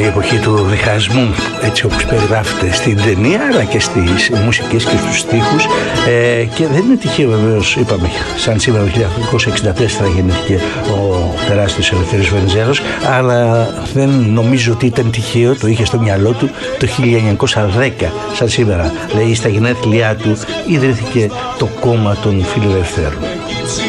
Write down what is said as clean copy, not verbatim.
εποχή του διχασμού, έτσι όπως περιγράφεται στην ταινία, αλλά και στις μουσικές και στους στίχους, και δεν είναι τυχαίο βεβαίως, είπαμε, σαν σήμερα το 1864 γεννήθηκε ο τεράστιος Ελευθέριος Βενιζέλος, αλλά δεν νομίζω ότι ήταν τυχαίο, το είχε στο μυαλό του το 1910, σαν σήμερα, λέει, στα γενέθλιά του ιδρύθηκε το κόμμα των φιλελευθέρων.